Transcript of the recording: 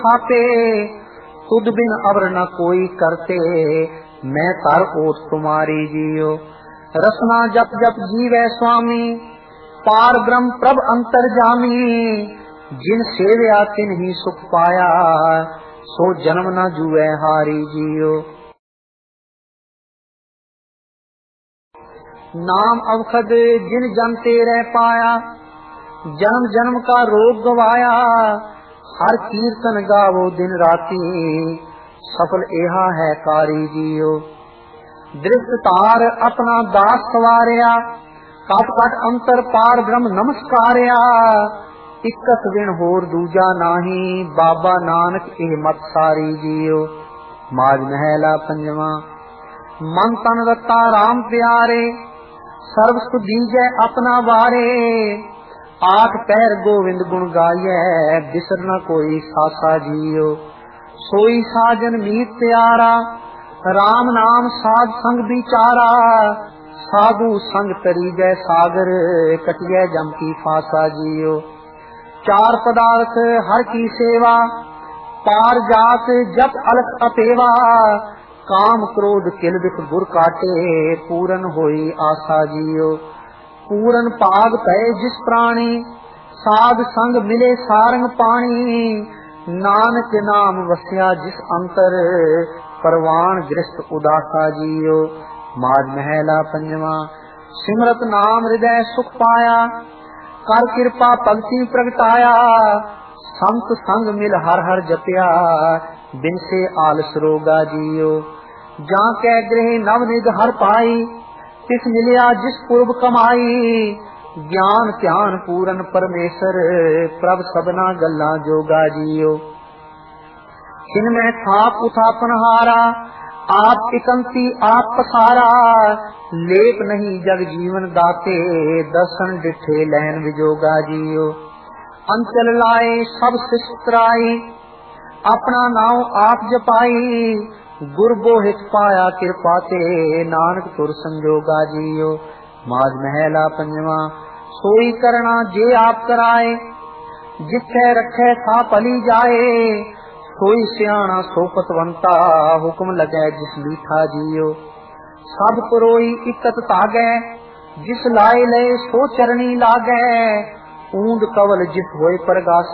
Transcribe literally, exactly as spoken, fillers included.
आपे तुद बिन अवर न कोई करते, मैं तर ओत तुम्हारी जियो। रसना जप जप जीवै स्वामी, पार ब्रह्म प्रभ अंतर जामी। जिन सेव्या तिन ही सुख पाया, सो जन्म न जुए हारी जियो। नाम अवखद जिन जन तेरे पाया, जन्म जन्म का रोग गवाया। हर कीर्तन गावो दिन राती, सफल एहा है कारी जियो। दृष्ट तार अपना दास सवारिया, कट कट अंतर पार ब्रह्म नमस्कारिया। इकस दिन होर दूजा नाही, बाबा नानक एह मत सारी जियो। माज महला पंजवा। मन तन रता राम प्यारे, सर्व सुख दीजै अपना वारे। आठ पैर गोविंद गुण गाइए, बिसर न कोई सासा जियो। सोई साजन मीत प्यारा, राम नाम साध संग बिचारा। साधु संग तरी जय सागर, कटिए जम की फासा जियो। चार पदार्थ हर की सेवा, पार जात जप अलख अपेवा। काम क्रोध किल बिख गुर काटे, पूरन होई आशा जियो। पूरन पाग पए जिस प्राणी, साध संग मिले सारंग पानी। नानक नाम वस्या जिस अंतर, परवान गृहस्थ उदासा जियो। माज महला पंजवा। सिमरत नाम हृदय सुख पाया, कर कृपा भगति प्रगटाया। संत संग मिल हर हर जपया, बिन से आलस रोगा जियो। जा कै गृह नव निध हर पाई, तिस मिलिया जिस पूर्व कमाई। ज्ञान ध्यान पूरन परमेसर, प्रभ सबना गल्ला जोगा जियो। जिनमें थाप उठापन हारा, आप इकंती आप पसारा। लेप नहीं जग जीवन दाते, दर्शन डिठे लहन विजोगा जियो। अंचल लाए सब सिस्तराई, अपना नाम आप जपाई। गुर बोहित पाया कृपा ते, नानक तुर संजोगा जियो। माज महला पंजवा। सोई करना जे आप कराए, जिथे रखे सा पली जाए। सोई सियाणा सो पतवंता, हुक्म लगे जिस लीठा जियो। सब परोई इकत तागै, जिस लाए लय सो चरणी लागै। ऊंद कवल जिस होए परगास